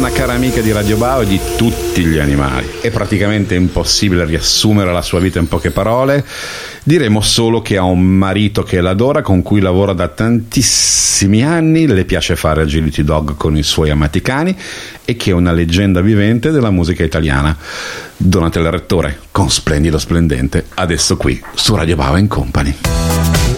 una cara amica di Radio Bao e di tutti gli animali. È praticamente impossibile riassumere la sua vita in poche parole. Diremo solo che ha un marito che l'adora, con cui lavora da tantissimi anni, le piace fare agility dog con i suoi amati cani e che è una leggenda vivente della musica italiana. Donatella Rettore, con Splendido Splendente, adesso qui su Radio Bao & Company.